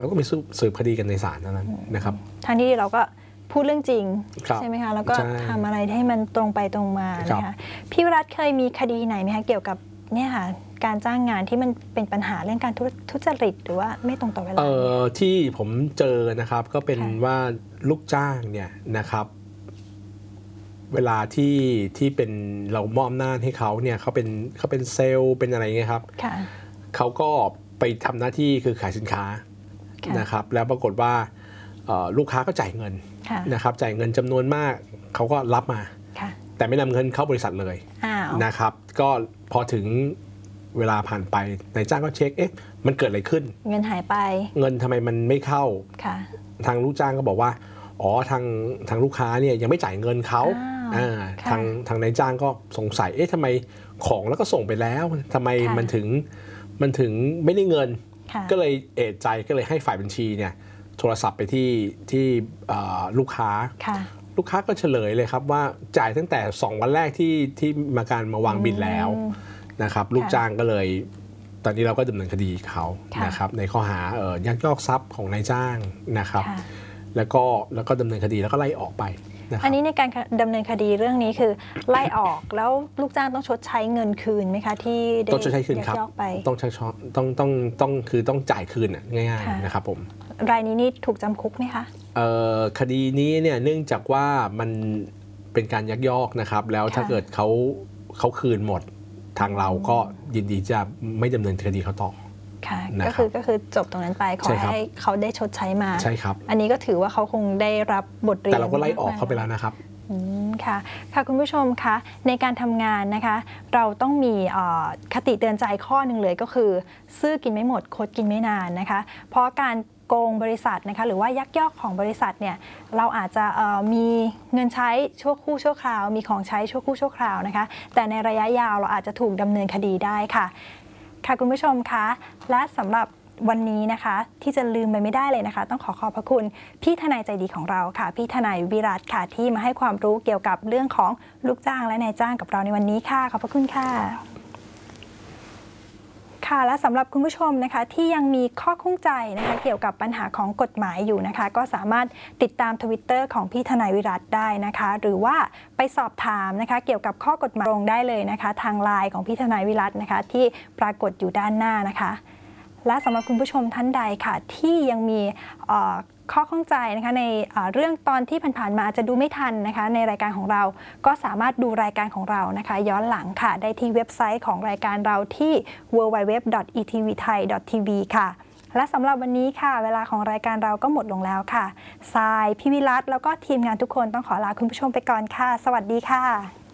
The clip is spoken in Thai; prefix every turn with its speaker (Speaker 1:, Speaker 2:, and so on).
Speaker 1: แล้วก็มีสืบคดีกันในศาลนั้นนะครับ
Speaker 2: ทั้งที่เราก็พูดเรื่องจริงใช่ไหมคะแล้วก็ทำอะไรให้มันตรงไปตรงมานะคะพี่วิรัตเคยมีคดีไหนไหมคะเกี่ยวกับเนี่ยค่ะการจ้างงานที่มันเป็นปัญหาเรื่องการทุจริตหรือว่าไม่ตรงต่อเวลา
Speaker 1: ที่ผมเจอนะครับก็เป็นว่าลูกจ้างเนี่ยนะครับเวลาที่เป็นเรามอบอำนาจให้เขาเนี่ยเขาเป็นเซลล์เป็นอะไรเงี้ยครับเขาก็ไปทำหน้าที่คือขายสินค้านะครับแล้วปรากฏว่าลูกค้าก็จ่ายเงินนะครับจ่ายเงินจำนวนมากเขาก็รับมาแต่ไม่นำเงินเข้าบริษัทเลยนะครับก็พอถึงเวลาผ่านไปนายจ้างก็เช็คมันเกิดอะไรขึ้น
Speaker 2: เงินหายไป
Speaker 1: เงินทำไมมันไม่เข้าทางลูกจ้างก็บอกว่าอ๋อทางลูกค้าเนี่ยยังไม่จ่ายเงินเขาทางนายจ้างก็สงสัยทำไมของแล้วก็ส่งไปแล้วทำไมมันถึงไม่ได้เงินก็เลยเอะใจก็เลยให้ฝ่ายบัญชีเนี่ยโทรศัพท์ไปที่ลูกค้าก็เฉลยเลยครับว่าจ่ายตั้งแต่2 วันแรกที่มาวางบิลแล้วนะครับลูกจ้างก็เลยตอนนี้เราก็ดำเนินคดีเขานะครับในข้อหายักยอกทรัพย์ของนายจ้างนะครับแล้วก็ดำเนินคดีแล้วก็ไล่ออกไป
Speaker 2: อันนี้ในการดำเนินคดีเรื่องนี้คือไล่ออกแล้วลูกจ้างต้องชดใช้เงินคืนไหมคะที่ได้ยักยอกไป
Speaker 1: ต้องใช้ต้องคือต้องจ่ายคืนง่ายๆนะครับผม
Speaker 2: รายนี้นี่ถูกจำคุกไหมคะ
Speaker 1: คดีนี้เนี่ยเนื่องจากว่ามันเป็นการยักยอกนะครับแล้วถ้าเกิดเขาคืนหมดทางเราก็ยินดีจะไม่ดำเนินคดีเขาต่อ
Speaker 2: ค่ะก็คือจบตรงนั้นไปขอให้เขาได้ชดใช้มา
Speaker 1: ใช่ครับ
Speaker 2: อันนี้ก็ถือว่าเขาคงได้รับบทเรียน
Speaker 1: แต่เราก็ไล่ออกเขาไปแล้วนะครับ
Speaker 2: ค่ะคุณผู้ชมคะในการทำงานนะคะเราต้องมีคติเตือนใจข้อหนึ่งเลยก็คือซื่อกินไม่หมดคดกินไม่นานนะคะเพราะการโกงบริษัทนะคะหรือว่ายักยอกของบริษัทเนี่ยเราอาจจะมีเงินใช้ชั่วคู่ชั่วคราวมีของใช้ชั่วคู่ชั่วคราวนะคะแต่ในระยะยาวเราอาจจะถูกดำเนินคดีได้ค่ะคุณผู้ชมคะและสำหรับวันนี้นะคะที่จะลืมไปไม่ได้เลยนะคะต้องขอบพระคุณพี่ทนายใจดีของเราค่ะพี่ทนายวิรัตค่ะที่มาให้ความรู้เกี่ยวกับเรื่องของลูกจ้างและนายจ้างกับเราในวันนี้ค่ะขอบพระคุณค่ะและสำหรับคุณผู้ชมนะคะที่ยังมีข้อข้องใจนะคะเกี่ยวกับปัญหาของกฎหมายอยู่นะคะก็สามารถติดตาม Twitter ของพี่ทนายวิรัตได้นะคะหรือว่าไปสอบถามนะคะเกี่ยวกับข้อกฎหมายตรงได้เลยนะคะทางไลน์ของพี่ทนายวิรัตนะคะที่ปรากฏอยู่ด้านหน้านะคะและสำหรับคุณผู้ชมท่านใดค่ะที่ยังมีข้อข้องใจนะคะในเรื่องตอนที่ผ่านๆมาอาจจะดูไม่ทันนะคะในรายการของเราก็สามารถดูรายการของเรานะคะย้อนหลังค่ะได้ที่เว็บไซต์ของรายการเราที่ www.etvthai.tv ค่ะและสำหรับวันนี้ค่ะเวลาของรายการเราก็หมดลงแล้วค่ะทรายพี่วิรัตแล้วก็ทีมงานทุกคนต้องขอลาคุณผู้ชมไปก่อนค่ะสวัสดีค่ะ